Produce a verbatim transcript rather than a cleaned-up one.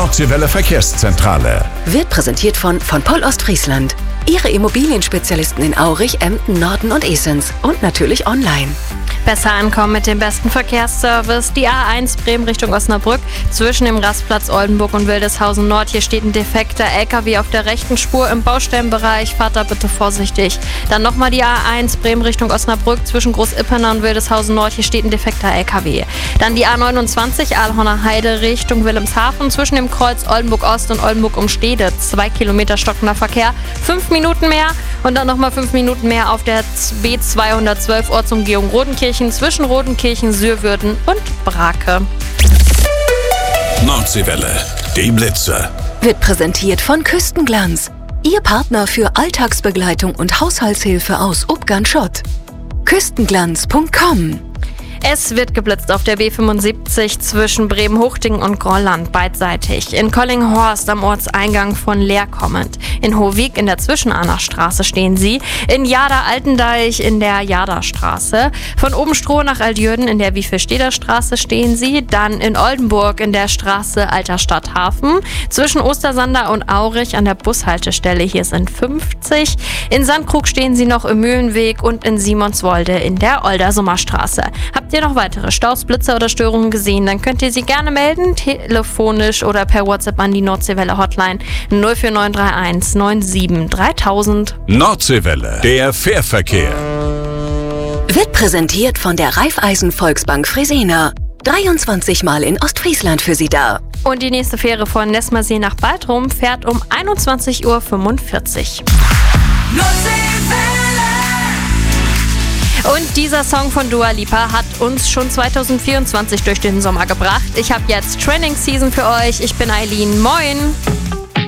Nordseewelle Verkehrszentrale. Wird präsentiert von von Poll Ostfriesland. Ihre Immobilienspezialisten in Aurich, Emden, Norden und Esens. Und natürlich online. Besser ankommen mit dem besten Verkehrsservice. Die A eins Bremen Richtung Osnabrück zwischen dem Rastplatz Oldenburg und Wildeshausen Nord. Hier steht ein defekter L K W auf der rechten Spur im Baustellenbereich. Fahrt da bitte vorsichtig. Dann nochmal die A eins Bremen Richtung Osnabrück zwischen Groß-Ippenau und Wildeshausen Nord. Hier steht ein defekter L K W. Dann die A neunundzwanzig Aalhorner Heide Richtung Wilhelmshaven zwischen dem Kreuz Oldenburg Ost und Oldenburg Umstede. Zwei Kilometer stockender Verkehr. Fünf Minuten mehr und dann nochmal fünf Minuten mehr auf der B zweihundertzwölf Ortsumgehung Rodenkirchen zwischen Rodenkirchen, Sürwürden und Brake. Nordseewelle, die Blitze. Wird präsentiert von Küstenglanz. Ihr Partner für Alltagsbegleitung und Haushaltshilfe aus Ubgan-Schott. Küstenglanz punkt com. Es wird geblitzt auf der B fünfundsiebzig zwischen Bremen-Huchtingen und Grolland beidseitig. In Collinghorst am Ortseingang von Leer kommend. In Hohwig in der Zwischenahner-Straße stehen sie. In Jada-Altendeich in der Jada-Straße. Von Obenstroh nach Altjürden in der Wiefelsteder-Straße stehen sie. Dann in Oldenburg in der Straße Alter Stadthafen. Zwischen Ostersander und Aurich an der Bushaltestelle. Hier sind fünfzig. In Sandkrug stehen sie noch im Mühlenweg und in Simonswolde in der Oldersummer Straße. Habt ihr noch weitere Staus, Blitzer oder Störungen gesehen, dann könnt ihr sie gerne melden, telefonisch oder per WhatsApp an die Nordseewelle Hotline null vier neun drei eins neun sieben dreitausend. Nordseewelle, der Fährverkehr. Wird präsentiert von der Raiffeisen Volksbank Fresenier. dreiundzwanzig Mal in Ostfriesland für Sie da. Und die nächste Fähre von Nessmersee nach Baltrum fährt um einundzwanzig Uhr fünfundvierzig. Und dieser Song von Dua Lipa hat uns schon zweitausendvierundzwanzig durch den Sommer gebracht. Ich habe jetzt Training Season für euch. Ich bin Eileen. Moin!